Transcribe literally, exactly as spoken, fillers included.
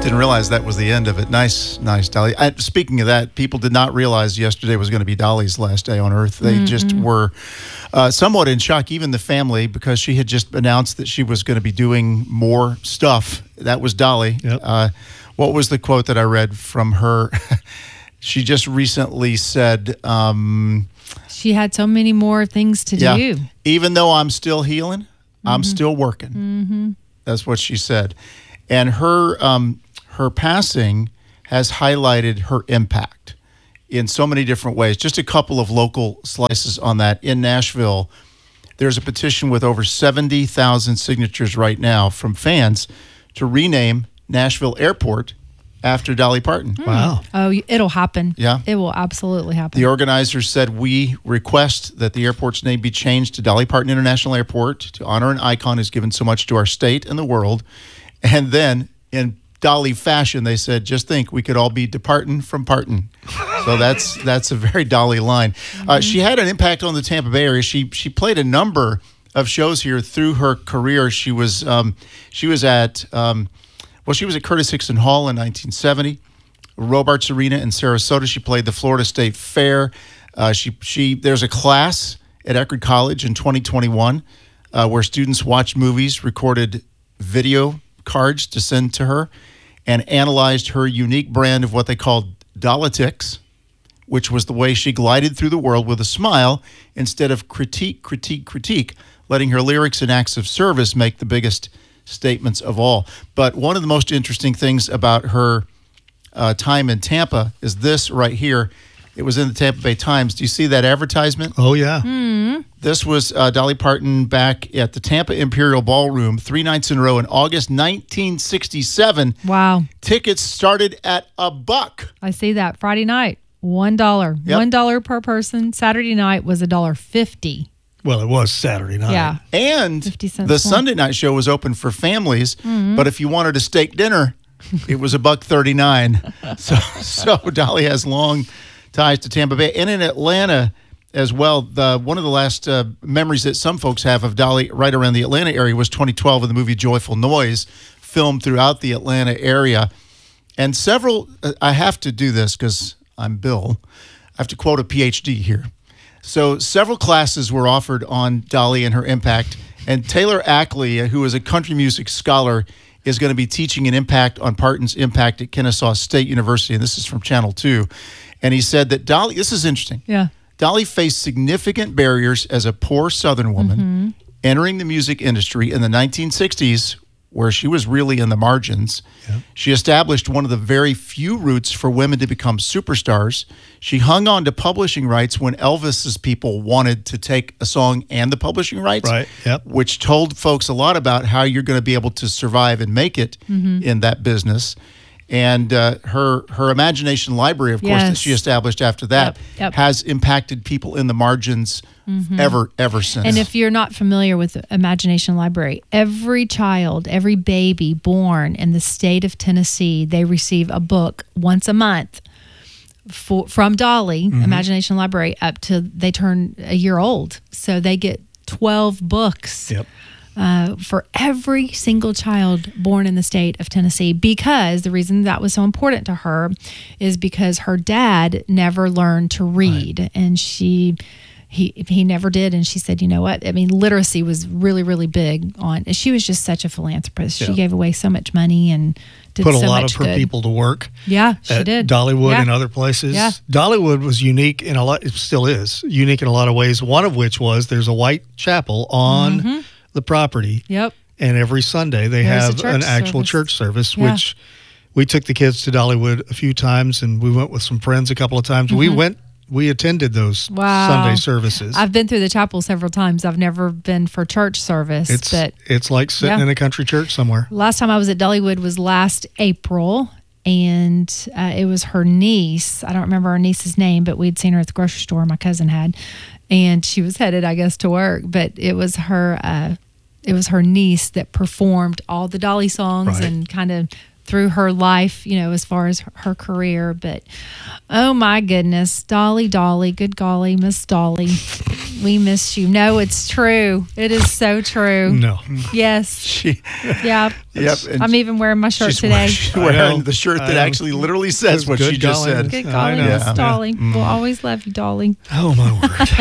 Didn't realize that was the end of it. Nice, nice, Dolly. I, speaking of that, people did not realize yesterday was going to be Dolly's last day on Earth. They mm-hmm. just were uh, somewhat in shock, even the family, because she had just announced that she was going to be doing more stuff. That was Dolly. Yep. Uh, what was the quote that I read from her? She just recently said... Um, she had so many more things to yeah, do. Even though I'm still healing, mm-hmm. I'm still working. Mm-hmm. That's what she said. And her... Um, Her passing has highlighted her impact in so many different ways. Just a couple of local slices on that. In Nashville, there's a petition with over seventy thousand signatures right now from fans to rename Nashville Airport after Dolly Parton. Mm. Wow. Oh, it'll happen. Yeah. It will absolutely happen. The organizers said, we request that the airport's name be changed to Dolly Parton International Airport to honor an icon who's given so much to our state and the world. And then in Dolly fashion, they said, just think we could all be departing from Parton. So that's that's a very Dolly line. Mm-hmm. Uh, she had an impact on the Tampa Bay area. She she played a number of shows here through her career. She was um, she was at um, well, she was at Curtis Hickson Hall in nineteen seventy, Robarts Arena in Sarasota. She played the Florida State Fair. Uh, she she there's a class at Eckerd College in twenty twenty-one uh, where students watched movies, recorded video cards to send to her, and analyzed her unique brand of what they called Dolitics, which was the way she glided through the world with a smile instead of critique, critique, critique, letting her lyrics and acts of service make the biggest statements of all. But one of the most interesting things about her uh, time in Tampa is this right here. It was in the Tampa Bay Times. Do you see that advertisement? Oh, yeah. Mm-hmm. This was uh, Dolly Parton back at the Tampa Imperial Ballroom three nights in a row in August nineteen sixty-seven. Wow. Tickets started at a buck. I see that. Friday night, one dollar. Yep. One dollar per person. Saturday night was a dollar fifty. Well, it was Saturday night. Yeah. And fifty cents the more. Sunday night show was open for families, Mm-hmm. but if you wanted a steak dinner, it was a buck thirty-nine. So, so Dolly has long ties to Tampa Bay. And in Atlanta as well, the, one of the last uh, memories that some folks have of Dolly right around the Atlanta area was twenty twelve in the movie Joyful Noise, filmed throughout the Atlanta area. And several, uh, I have to do this because I'm Bill, I have to quote a P H D here. So several classes were offered on Dolly and her impact, and Taylor Ackley, who is a country music scholar, is going to be teaching an impact on Parton's impact at Kennesaw State University, and this is from Channel two. And he said that Dolly, this is interesting. Yeah. Dolly faced significant barriers as a poor Southern woman Mm-hmm. entering the music industry in the nineteen sixties, where she was really in the margins. Yep. She established one of the very few routes for women to become superstars. She hung on to publishing rights when Elvis's people wanted to take a song and the publishing rights, Right, yep. which told folks a lot about how you're going to be able to survive and make it Mm-hmm. in that business. And uh, her her imagination library, of course, that Yes. she established after that, Yep, yep. has impacted people in the margins ever, ever since. And if you're not familiar with the Imagination Library, every child, every baby born in the state of Tennessee, they receive a book once a month for, from Dolly, Mm-hmm. Imagination Library, up to they turn a year old. So they get twelve books. Yep. Uh, for every single child born in the state of Tennessee, because the reason that was so important to her is because her dad never learned to read, right. and she he he never did. And she said, you know what? I mean, literacy was really, really big on. She was just such a philanthropist. She Yeah. gave away so much money and did Put a so lot much of her good. people to work. Yeah, she at did. Dollywood Yeah. and other places. Yeah. Dollywood was unique in a lot. It still is unique in a lot of ways. One of which was there's a white chapel on Mm-hmm. the property. Yep. And every Sunday they There's a have church an actual service. church service, Yeah. which we took the kids to Dollywood a few times, and we went with some friends a couple of times. We went, we attended those Wow. Sunday services. I've been through the chapel several times. I've never been for church service, it's but it's like sitting Yeah. in a country church somewhere. last time I was at Dollywood was last April, and uh, it was her niece. I don't remember her niece's name, but we'd seen her at the grocery store. My cousin had, and she was headed, I guess, to work. But it was her. Uh, it was her niece that performed all the Dolly songs Right. and kind of through her life, you know, as far as her career. But oh my goodness, Dolly, Dolly, good golly, Miss Dolly, we miss you. No, it's true. It is so true. No. Yes. She, Yeah. yep. and I'm even wearing my shirt she's, today. she's I wearing know. the shirt I that know. actually literally says what Good she just golly. said. Good I golly, know. Miss Yeah. Dolly. Mm. We'll always love you, Dolly. Oh my word.